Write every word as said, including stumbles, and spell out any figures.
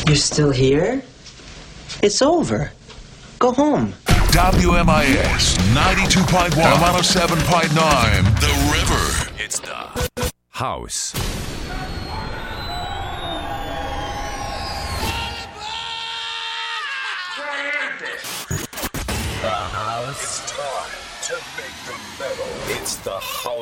You're still here? It's over. Go home. W M I S ninety-two point one, one oh seven point nine. The River. It's the House. The House. It's time to make the metal. It's the House